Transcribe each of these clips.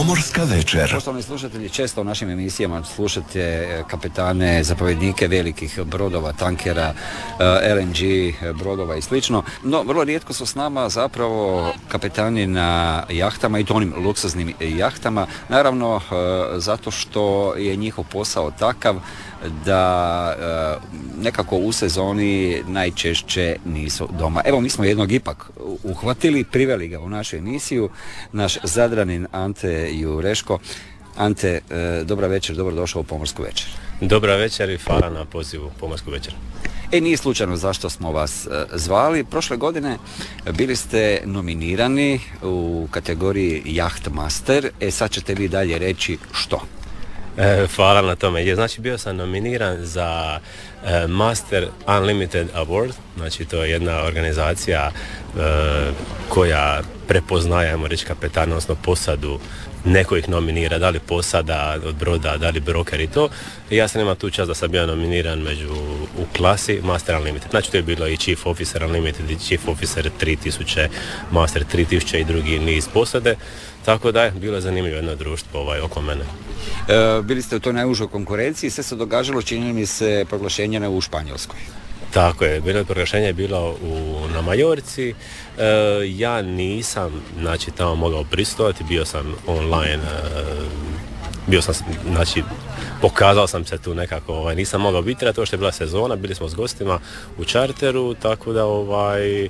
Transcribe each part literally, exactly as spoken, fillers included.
Pomorska večer. Poštovani slušatelji, često u našim emisijama slušate kapetane, zapovjednike velikih brodova, tankera, L N G brodova i slično. No, vrlo rijetko su s nama zapravo kapetani na jahtama i to onim luksuznim jahtama. Naravno, zato što je njihov posao takav da nekako u sezoni najčešće nisu doma. Evo, mi smo jednog ipak uhvatili, priveli ga u našu emisiju, naš Zadranin Ante Jureško. Ante, dobra večer, dobrodošao u Pomorsku večer. Dobra večer i hvala na pozivu u Pomorsku večer. E, nije slučajno zašto smo vas zvali. Prošle godine bili ste nominirani u kategoriji Yacht Master. E, sad ćete vi dalje reći što? E, hvala na tome. Je, znači, bio sam nominiran za e, Master Unlimited Award. Znači, to je jedna organizacija e, koja prepoznaje, ajmo reći, kapetana, odnosno posadu. Neko ih nominira, da li posada od broda, da li broker i to. I ja sam imao tu čast da sam bio nominiran među, u klasi Master Unlimited. Znači, to je bilo i Chief Officer Unlimited i Chief Officer tri tisuće, Master tri tisuće i drugi niz posade. Tako da je bilo zanimljivo jedno društvo ovaj, oko mene. E, bili ste u toj najužoj konkurenciji, sve se događalo, čini mi se, proglašenje u Španjolskoj. Tako je, bilo proglašenje je bilo u, na Majorci. E, ja nisam, znači, tamo mogao pristojati, bio sam online, e, bio sam, znači, pokazao sam se tu nekako, ovaj, nisam mogao biti, to što je bila sezona, bili smo s gostima u čarteru, tako da, ovaj,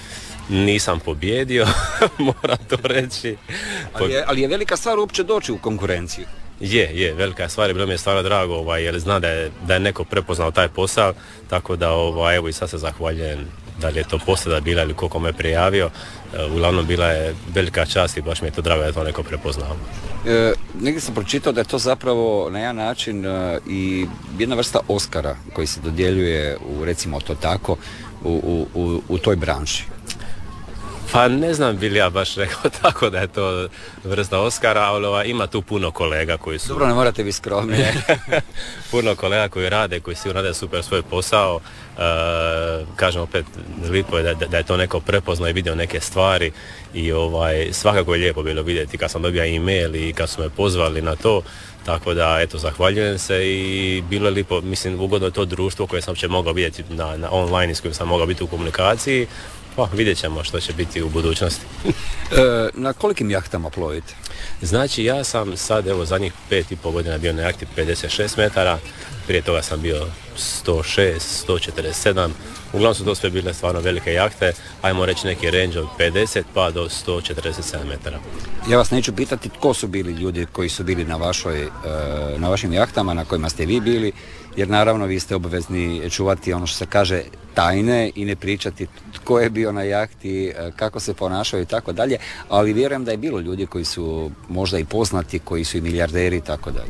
nisam pobjedio, moram to reći. Ali je, ali je velika stvar uopće doći u konkurenciju. Je, je, velika stvar i bilo mi je stvarno drago, ovaj, jer zna da je, da je neko prepoznao taj posao, tako da, ovaj, evo, i sad se zahvaljujem da li je to posada bila ili koliko me prijavio. E, uglavnom bila je velika čast i baš mi je to drago da je to neko prepoznao. E, negdje sam pročitao da je to zapravo na jedan način e, i jedna vrsta Oscara koji se dodjeljuje u, recimo to tako, u, u, u, u toj branši. Pa ne znam bi li ja baš rekao tako da je to vrsta Oscara, ali ima tu puno kolega koji su... Dobro, ne morate biti skromni. Puno kolega koji rade, koji si rade super svoj posao. E, kažem opet, lijepo je da, da je to neko prepoznao i vidio neke stvari i ovaj, svakako je lijepo bilo vidjeti kad sam dobio e-mail i kad su me pozvali na to. Tako da, eto, zahvaljujem se i bilo je lijepo, mislim, ugodno je to društvo koje sam uopće mogao vidjeti na, na online, s kojim sam mogao biti u komunikaciji. Pa, vidjet ćemo što će biti u budućnosti. e, na kolikim jahtama plovite? Znači, ja sam sad, evo, zadnjih pet i pol godina bio na jahti pedeset šest metara, prije toga sam bio sto šest, sto četrdeset sedam, uglavnom su to sve bile stvarno velike jahte, ajmo reći neki range od pedeset pa do sto četrdeset sedam metara. Ja vas neću pitati tko su bili ljudi koji su bili na, vašoj, na vašim jahtama na kojima ste vi bili, jer naravno vi ste obvezni čuvati ono što se kaže tajne i ne pričati tko je bio na jahti, kako se ponašao i tako dalje, ali vjerujem da je bilo ljudi koji su možda i poznati, koji su i milijarderi i tako dalje.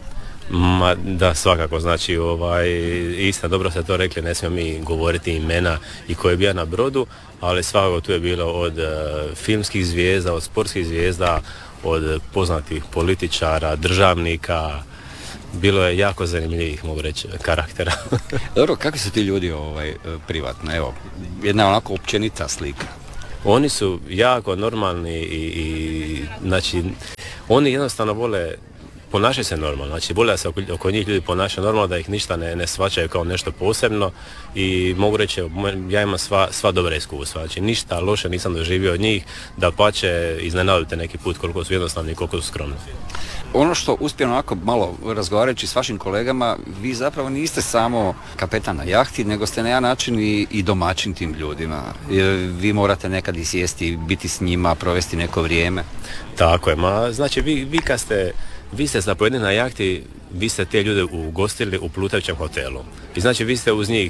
Ma da, svakako, znači, ovaj, istina, dobro ste to rekli, ne smijemo mi govoriti imena i ko je bio na brodu, ali svakako tu je bilo od uh, filmskih zvijezda, od sportskih zvijezda, od poznatih političara, državnika. Bilo je jako zanimljivih, mogu reći, karaktera. Dobro, kakvi su ti ljudi ovaj, privatno? Evo, jedna onako općenita slika. Oni su jako normalni i, i znači, oni jednostavno vole, ponašaju se normalno, znači vole da se oko, oko njih ljudi ponašaju normalno, da ih ništa ne, ne shvaćaju kao nešto posebno i mogu reći, ja imam sva, sva dobra iskustva, znači ništa loše nisam doživio od njih, dapače iznenadite neki put koliko su jednostavni i koliko su skromni. Ono što uspijem onako malo razgovarajući s vašim kolegama, vi zapravo niste samo kapetan na jahti, nego ste na jedan način i, i domaćin tim ljudima. Vi morate nekad i sjesti, biti s njima, provesti neko vrijeme. Tako je, ma znači vi, vi kad ste, vi ste zapovjednik na jahti, vi ste te ljude ugostili u plutajućem hotelu. I znači vi ste uz njih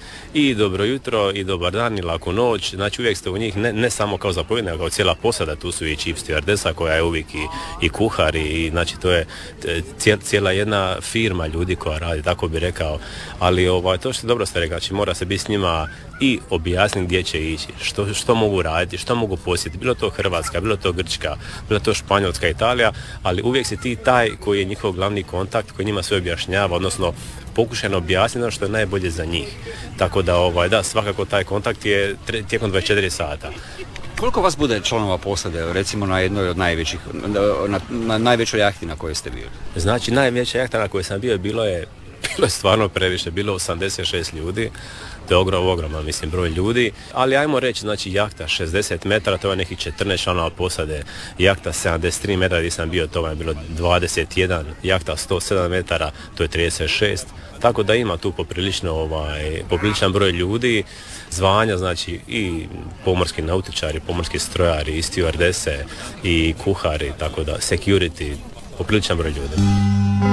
i dobro jutro, i dobar dan, i laku noć, znači uvijek ste u njih, ne, ne samo kao zapovjednik, nego kao cijela posada, tu su i chief stewardesa koja je uvijek i, i kuhar, i znači to je cijela jedna firma ljudi koja radi, tako bi rekao, ali ovaj, to što dobro ste rekli, znači mora se biti s njima i objasniti gdje će ići, što, što mogu raditi, što mogu posjetiti, bilo to Hrvatska, bilo to Grčka, bilo to Španjolska, Italija, ali uvijek si ti taj koji je njihov glavni kontakt, koji njima sve objašnjava, odnosno pokušajno objasniti ono što je najbolje za njih. Tako da, ovaj, da, svakako taj kontakt je tijekom dvadeset četiri sata. Koliko vas bude članova posade, recimo na jednoj od najvećih, na, na, na najvećoj jahti na kojoj ste bili? Znači najveća jahta na kojoj sam bio bilo je, bilo je stvarno previše, bilo osamdeset šest ljudi, to je ogrom, ogroman mislim broj ljudi, ali ajmo reći znači jahta šezdeset metara, to je nekih četrnaest članova posade, jahta sedamdeset tri metara gdje sam bio, to je bilo dvadeset jedan, jahta sto sedam metara, to je trideset šest, tako da ima tu poprilično ovaj, popriličan broj ljudi, zvanja znači i pomorski nautičari, pomorski strojari, i stewardese, i kuhari, tako da security, popriličan broj ljudi.